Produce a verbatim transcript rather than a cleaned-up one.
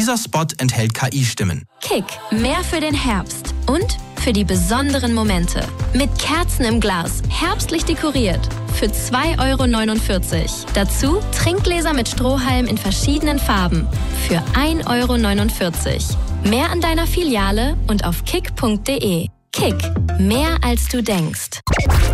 Dieser Spot enthält K I-Stimmen. Kick, mehr für den Herbst und für die besonderen Momente. Mit Kerzen im Glas, herbstlich dekoriert. Für zwei Euro neunundvierzig. Dazu Trinkgläser mit Strohhalm in verschiedenen Farben. Für ein Euro neunundvierzig. Mehr an deiner Filiale und auf kick punkt de. Kick, mehr als du denkst.